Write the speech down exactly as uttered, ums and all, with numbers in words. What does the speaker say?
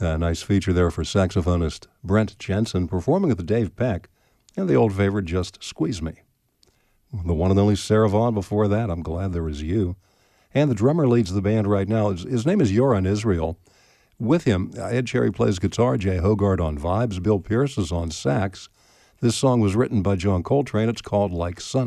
A nice feature there for saxophonist Brent Jensen performing with Dave Peck and the old favorite Just Squeeze Me. The one and only Sarah Vaughan before that, I'm Glad There Was You. And the drummer leads the band right now. His, his name is Yoran Israel. With him, Ed Cherry plays guitar, Jay Hogarth on vibes, Bill Pierce is on sax. This song was written by John Coltrane. It's called Like Sun.